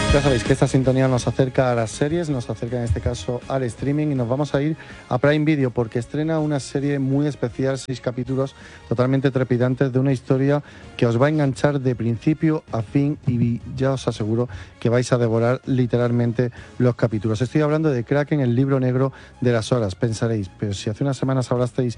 Ya sabéis que esta sintonía nos acerca a las series, nos acerca en este caso al streaming y nos vamos a ir a Prime Video porque estrena una serie muy especial, 6 capítulos totalmente trepidantes de una historia que os va a enganchar de principio a fin y ya os aseguro que vais a devorar literalmente los capítulos. Estoy hablando de Kraken, el libro negro de las horas. Pensaréis, pero si hace unas semanas hablasteis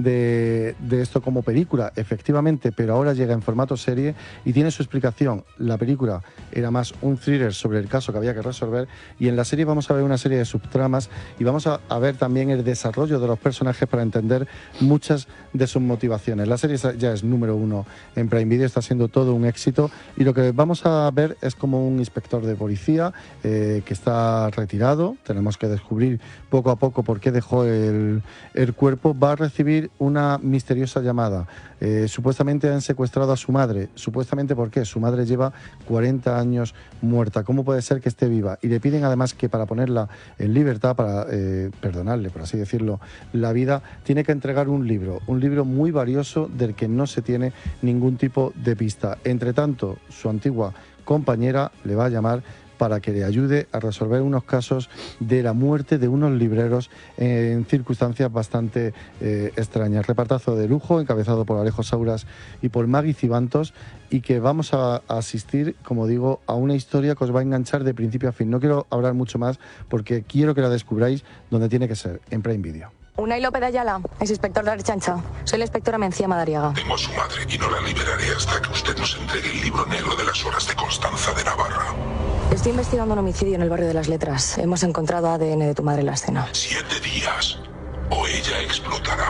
de esto como película, efectivamente, pero ahora llega en formato serie y tiene su explicación. La película era más un thriller sobre el caso que había que resolver y en la serie vamos a ver una serie de subtramas y vamos a ver también el desarrollo de los personajes para entender muchas de sus motivaciones. La serie ya es número 1 en Prime Video, está siendo todo un éxito y lo que vamos a ver es como un inspector de policía que está retirado, tenemos que descubrir poco a poco por qué dejó el cuerpo, va a recibir una misteriosa llamada. Supuestamente han secuestrado a su madre. Supuestamente, ¿por qué? Su madre lleva 40 años muerta. ¿Cómo puede ser que esté viva? Y le piden además que para ponerla en libertad, para perdonarle, por así decirlo, la vida, tiene que entregar un libro muy valioso del que no se tiene ningún tipo de pista. Entre tanto, su antigua compañera le va a llamar para que le ayude a resolver unos casos de la muerte de unos libreros en circunstancias bastante extrañas. Repartazo de lujo, encabezado por Alejo Sauras y por Maggie Cibantos, y que vamos a asistir, como digo, a una historia que os va a enganchar de principio a fin. No quiero hablar mucho más porque quiero que la descubráis donde tiene que ser, en Prime Video. Unai López de Ayala, es inspector de Archancha. Soy la inspectora Mencía Madariaga. Temo a su madre y no la liberaré hasta que usted nos entregue el libro negro de las horas de Constanza de Navarra. Estoy investigando un homicidio en el barrio de Las Letras. Hemos encontrado ADN de tu madre en la escena. 7 días o ella explotará.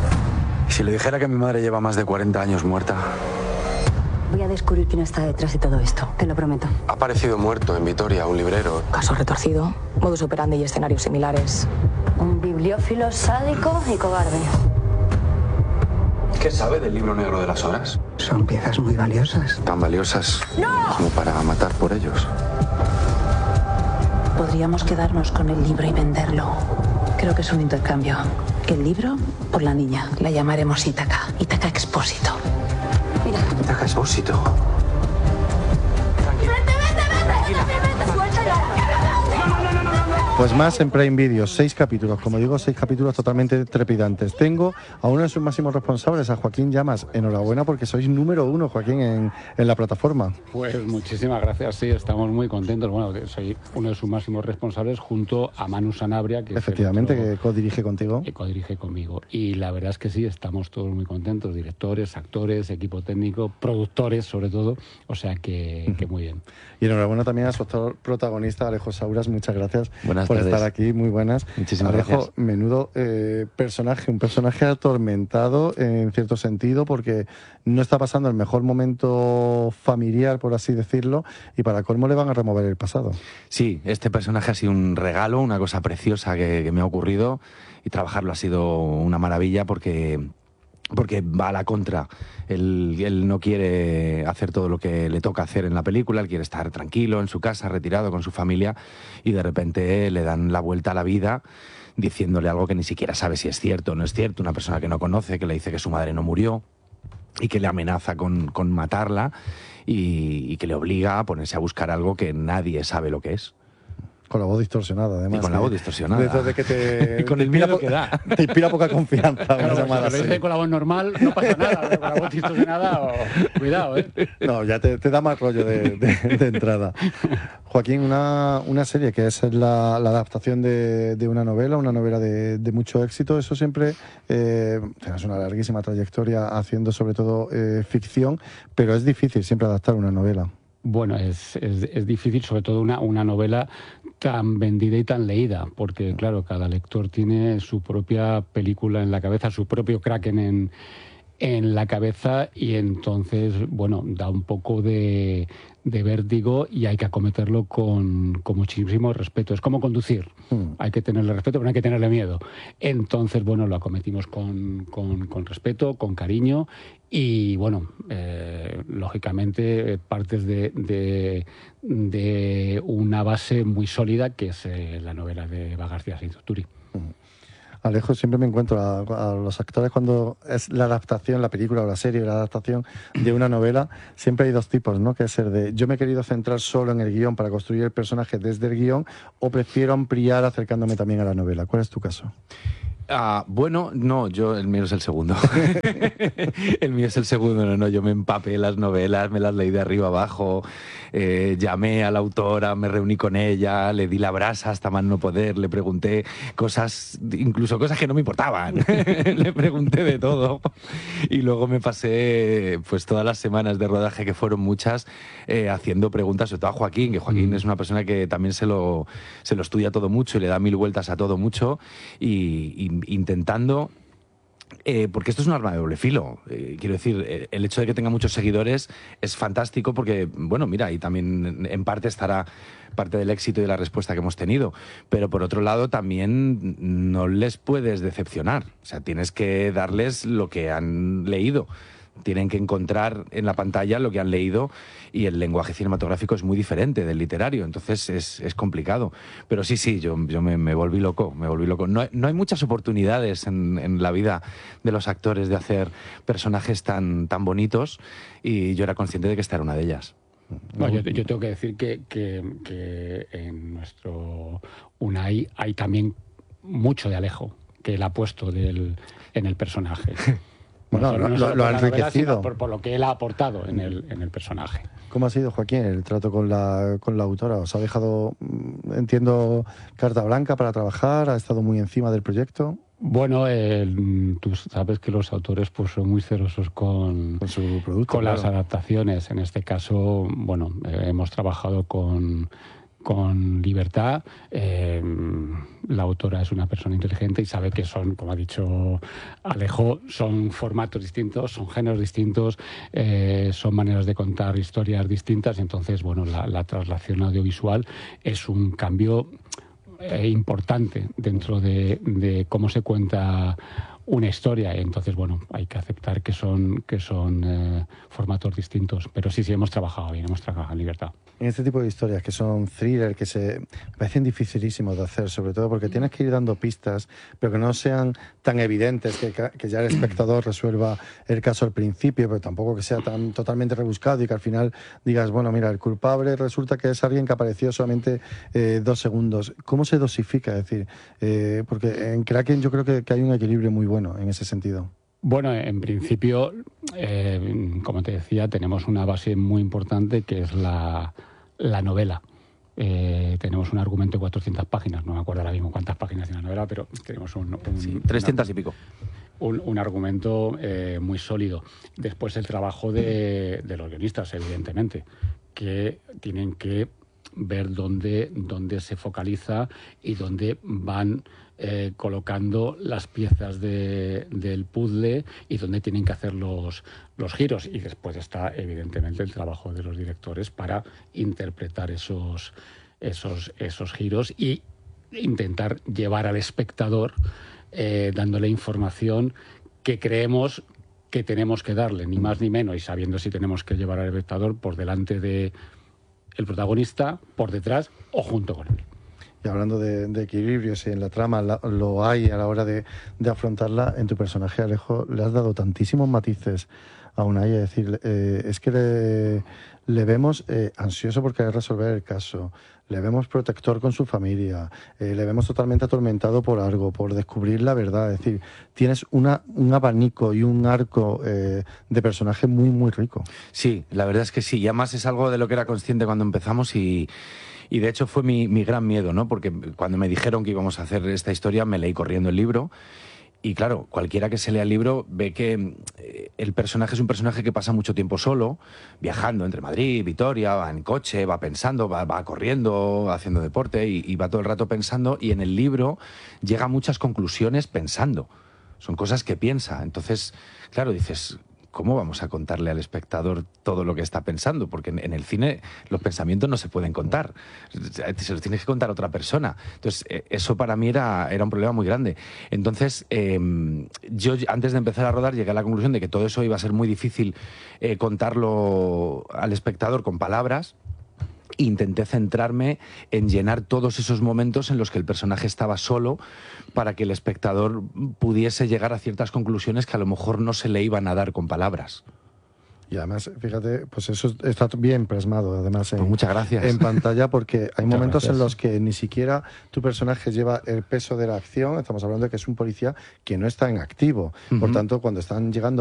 Si le dijera que mi madre lleva más de 40 años muerta. Voy a descubrir quién está detrás de todo esto, te lo prometo. Ha aparecido muerto en Vitoria, un librero. Caso retorcido, modus operandi y escenarios similares. Un bibliófilo sádico y cobarde. ¿Qué sabe del libro negro de las horas? Son piezas muy valiosas. Tan valiosas como para matar por ellos. Podríamos quedarnos con el libro y venderlo. Creo que es un intercambio. El libro por la niña. La llamaremos Ítaca. Ítaca Expósito. Mira. Ítaca Expósito. Pues más en Prime Video, 6 capítulos, como digo, 6 capítulos totalmente trepidantes. Tengo a uno de sus máximos responsables, a Joaquín Llamas. Enhorabuena porque sois número 1, Joaquín, en la plataforma. Pues muchísimas gracias, sí, estamos muy contentos. Bueno, soy uno de sus máximos responsables junto a Manu Sanabria, que efectivamente, es que codirige contigo. Que codirige conmigo. Y la verdad es que sí, estamos todos muy contentos, directores, actores, equipo técnico, productores sobre todo, o sea que muy bien. Y enhorabuena también a su actor protagonista, Alejo Sauras, muchas gracias. Buenas por tardes. Estar aquí, muy buenas. Muchísimas Alejo, gracias. Menudo personaje, un personaje atormentado en cierto sentido porque no está pasando el mejor momento familiar, por así decirlo, y para colmo le van a remover el pasado. Sí, este personaje ha sido un regalo, una cosa preciosa que me ha ocurrido y trabajarlo ha sido una maravilla porque va a la contra. Él no quiere hacer todo lo que le toca hacer en la película, él quiere estar tranquilo en su casa, retirado con su familia, y de repente le dan la vuelta a la vida diciéndole algo que ni siquiera sabe si es cierto o no es cierto, una persona que no conoce, que le dice que su madre no murió y que le amenaza con matarla y que le obliga a ponerse a buscar algo que nadie sabe lo que es. Con la voz distorsionada, además. Y con la voz distorsionada. De eso de que te, con el miedo que da. Te inspira poca confianza. Claro, si lo dice con la voz normal, no pasa nada. Pero con la voz distorsionada, cuidado, ¿eh? No, ya te da más rollo de entrada. Joaquín, una serie que es la adaptación de una novela de mucho éxito. Eso siempre, tienes una larguísima trayectoria haciendo sobre todo ficción, pero es difícil siempre adaptar una novela. Bueno, es difícil, sobre todo una novela tan vendida y tan leída, porque claro, cada lector tiene su propia película en la cabeza, su propio Kraken en la cabeza, y entonces, bueno, da un poco de vértigo y hay que acometerlo con muchísimo respeto. Es como conducir, hay que tenerle respeto, pero no hay que tenerle miedo. Entonces, bueno, lo acometimos con respeto, con cariño y, bueno, lógicamente partes de una base muy sólida que es la novela de Eva García Sainz-Turi. Alejo, siempre me encuentro a los actores cuando es la adaptación, la película o la serie, la adaptación de una novela, siempre hay dos tipos, ¿no? Que es el de yo me he querido centrar solo en el guión para construir el personaje desde el guión, o prefiero ampliar acercándome también a la novela. ¿Cuál es tu caso? Bueno, no, el mío es el segundo. El mío es el segundo, no, yo me empapé las novelas, me las leí de arriba abajo, llamé a la autora, me reuní con ella, le di la brasa hasta más no poder, le pregunté cosas, incluso cosas que no me importaban, le pregunté de todo. Y luego me pasé pues todas las semanas de rodaje, que fueron muchas, haciendo preguntas, sobre todo a Joaquín, que Joaquín es una persona que también se lo estudia todo mucho y le da 1000 vueltas a todo mucho, y intentando, porque esto es un arma de doble filo. Quiero decir, el hecho de que tenga muchos seguidores es fantástico porque, bueno, mira, y también en parte estará parte del éxito y de la respuesta que hemos tenido, pero por otro lado también no les puedes decepcionar, o sea, tienes que darles lo que han leído. Tienen que encontrar en la pantalla lo que han leído, y el lenguaje cinematográfico es muy diferente del literario, entonces es complicado. Pero sí, yo me volví loco, No hay muchas oportunidades en la vida de los actores de hacer personajes tan bonitos, y yo era consciente de que esta era una de ellas. No, yo tengo que decir que en nuestro Unai hay también mucho de Alejo, que él ha puesto en el personaje. Bueno, lo ha enriquecido. Por lo que él ha aportado en el personaje. ¿Cómo ha sido, Joaquín, el trato con la autora? ¿Os ha dejado, entiendo, carta blanca para trabajar? ¿Ha estado muy encima del proyecto? Bueno, tú sabes que los autores pues son muy celosos con su producto, con las adaptaciones. En este caso, bueno, hemos trabajado con libertad. La autora es una persona inteligente y sabe que son, como ha dicho Alejo, son formatos distintos, son géneros distintos, son maneras de contar historias distintas. Entonces, bueno, la traslación audiovisual es un cambio importante dentro de cómo se cuenta una historia. Entonces, bueno, hay que aceptar que son formatos distintos. Pero sí, hemos trabajado bien, hemos trabajado en libertad. En este tipo de historias que son thriller, que me parecen dificilísimos de hacer, sobre todo porque tienes que ir dando pistas, pero que no sean tan evidentes, que ya el espectador resuelva el caso al principio, pero tampoco que sea tan totalmente rebuscado y que al final digas, bueno, mira, el culpable resulta que es alguien que apareció solamente 2 segundos. ¿Cómo se dosifica? Es decir, porque en Kraken yo creo que hay un equilibrio muy bueno en ese sentido. Bueno, en principio, como te decía, tenemos una base muy importante que es la novela. Tenemos un argumento de 400 páginas, no me acuerdo ahora mismo cuántas páginas tiene la novela, pero tenemos 300 y pico. Un argumento muy sólido. Después el trabajo de los guionistas, evidentemente, que tienen que ver dónde se focaliza y dónde van colocando las piezas del puzzle y dónde tienen que hacer los giros. Y después está, evidentemente, el trabajo de los directores para interpretar esos giros y intentar llevar al espectador dándole información que creemos que tenemos que darle, ni más ni menos, y sabiendo si tenemos que llevar al espectador por delante de el protagonista, por detrás o junto con él. Y hablando de equilibrios, en la trama lo hay a la hora de afrontarla, en tu personaje, Alejo, le has dado tantísimos matices a Unai, es decir, es que le vemos ansioso por querer resolver el caso, le vemos protector con su familia, le vemos totalmente atormentado por algo, por descubrir la verdad. Es decir, tienes un abanico y un arco de personaje muy, muy rico. Sí, la verdad es que sí, y además es algo de lo que era consciente cuando empezamos y de hecho fue mi gran miedo, ¿no? Porque cuando me dijeron que íbamos a hacer esta historia, me leí corriendo el libro. Y claro, cualquiera que se lea el libro ve que el personaje es un personaje que pasa mucho tiempo solo, viajando entre Madrid, Vitoria, va en coche, va pensando, va corriendo, haciendo deporte y va todo el rato pensando. Y en el libro llega a muchas conclusiones pensando. Son cosas que piensa. Entonces, claro, dices, ¿cómo vamos a contarle al espectador todo lo que está pensando? Porque en el cine los pensamientos no se pueden contar. Se los tienes que contar a otra persona. Entonces, eso para mí era un problema muy grande. Entonces, yo antes de empezar a rodar llegué a la conclusión de que todo eso iba a ser muy difícil contarlo al espectador con palabras. intenté centrarme en llenar todos esos momentos en los que el personaje estaba solo, para que el espectador pudiese llegar a ciertas conclusiones que a lo mejor no se le iban a dar con palabras. Y además, fíjate, pues eso está bien plasmado, además, Pues muchas gracias. en pantalla, porque hay momentos gracias. en los que ni siquiera tu personaje lleva el peso de la acción. Estamos hablando de que es un policía que no está en activo. Por tanto, cuando están llegando